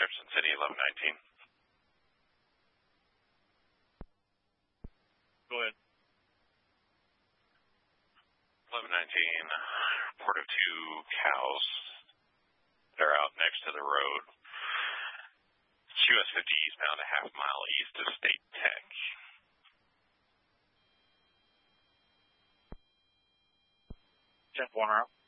Jefferson City, 1119. Go ahead. 1119, report of 2 cows that are out next to the road. It's US 50 eastbound, a half mile east of State Tech. Jeff Warner up.